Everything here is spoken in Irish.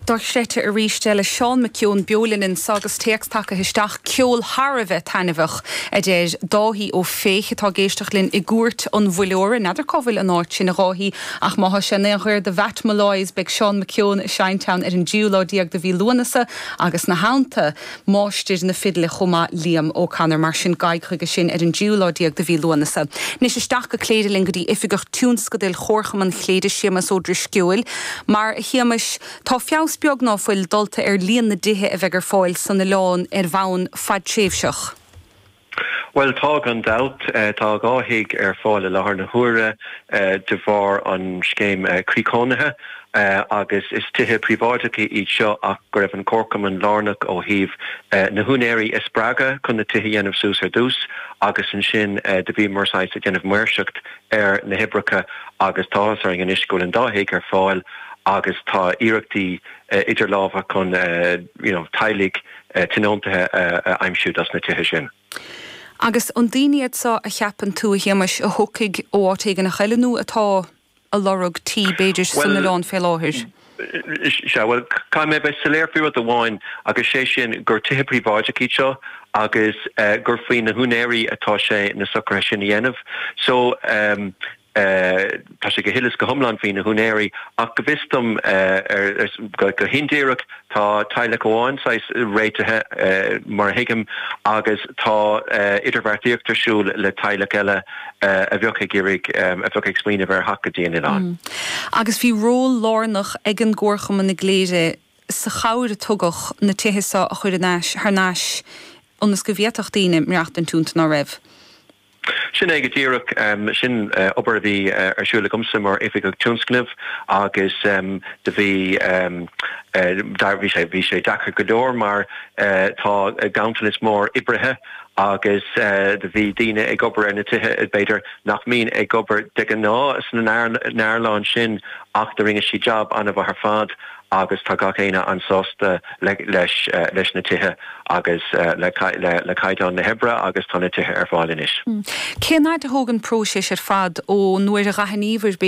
Doirchréite a rístelle Sean McKeown Biolinin sagus text take histeach ceol Harveh tanivach a déir dáhí ó féich atá géisteach linn I gúirt an bhuileore nadidir cofil an áit sin a ráhí ach maitha sin chuir de bheitmaláis beag Sean McKeown Shinetown ar an diúládíag de bhí luanasa agus na hánta máistir na fidle chuma Liam O'Connor mar sin gaigchuige sin ar an diúládíag de bhí luanasa. Nis isteach go cléidirling go dtí ifigach túnscadil chórcham an chléide siamas ó drisciúil mar hiamas tá fiaus beag ná fuil dulta líon na dithe a bheith fáil san na lán bhain fad tréimhseach. Well, tá an doubt, tá gáthig fáil lethar na huaire de bhar an scéim crícónathe agus is tithe príváideacha iad seo ach go raibh an corcam an lárnach ó híomh na húnéirí is spraga chun na tithe dhéanamh sús ar dús agus an sin de bhí marsáid a dhéanamh muirseacht ar na hibracha agus tá ar an iscúil an dáthig fáil agus tá iireachtaí idir lábha chun tailig tinóntathe aimsiú as na tithe sin. Agus an daoine sa a cheapan tú a hiamas a thucaig ó átaigh na cheileanú atá a lorug tí beidir san na lán fé láthir. Well, cai mé bheith saléir fiú a bháin agus sé sin gur tithe príváideacha seo agus gur faoin na húnéirí atá sé na sucre sin dhéanamh. So tá sé go hilas go thomlan faoin na húnéirí ach go bhistom go hindéireach tá teile goháin sais réitethe mar hiigim agus tá idirbheartaíochtarsúil le teile eile a bheocha géirig a bheocha explíine bhar hacha déanaan an. Agus bhí ról lárnach ag an gcomhcham na gléide sa chair a tugach na tithe a chuir th náis onas go bhíoach daoine mreacht an túnta ná raibh. Sin ag díireach sin obair bhí arsúla gomsa mar ifigach túnscnibh agus de bhí bhí sé dachar go dóir mar tá gaantal is mór ibrithe agus de bhí daine ag obair na tithe is beidir nach mín ag obair de an ná is na nearláin sin ach de ringe sí job anna bh ar fad agus tá gach éine an sásta leis na tithe agus le caiidán na Hebra agus tá na tithe ar fáil inis. Cé náid a thógan próisis ar fad ó nuair a ghaithníomhar